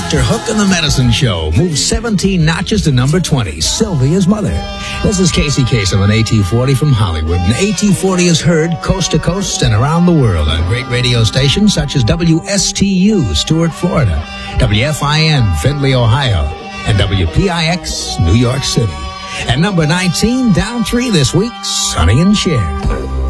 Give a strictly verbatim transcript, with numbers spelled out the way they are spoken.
Doctor Hook and the Medicine Show moves seventeen notches to number twenty, Sylvia's Mother. This is Casey Kasem on A T forty from Hollywood. And A T forty is heard coast to coast and around the world on great radio stations such as W S T U, Stuart, Florida, W F I N, Findlay, Ohio, and W P I X, New York City. At number nineteen, down three this week, Sonny and Cher.